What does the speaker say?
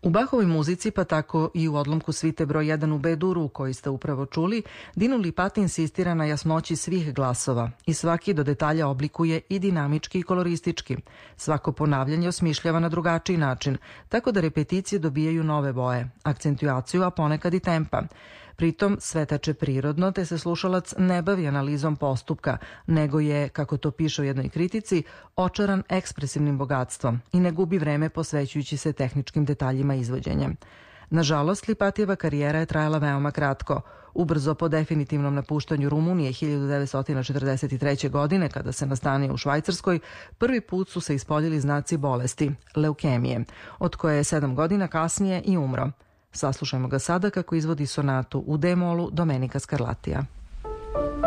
U Bahovoj muzici, pa tako i u odlomku svite broj 1 u B-duru koji ste upravo čuli, Dino Lipati insistira na jasnoći svih glasova i svaki do detalja oblikuje i dinamički i koloristički. Svako ponavljanje osmišljava na drugačiji način, tako da repeticije dobijaju nove boje, akcentuaciju, a ponekad i tempa. Pritom sve teče prirodno, te se slušalac ne bavi analizom postupka, nego je, kako to piše u jednoj kritici, očaran ekspresivnim bogatstvom i ne gubi vreme posvećujući se tehničkim detaljima izvođenja. Nažalost, Lipatijeva karijera je trajala veoma kratko. Ubrzo po definitivnom napuštanju Rumunije 1943. godine, kada se nastanio u Švajcarskoj, prvi put su se ispoljili znaci bolesti, leukemije, od koje je 7 godina kasnije i umro. Saslušajmo ga sada kako izvodi sonatu u D-molu Domenika Scarlattija.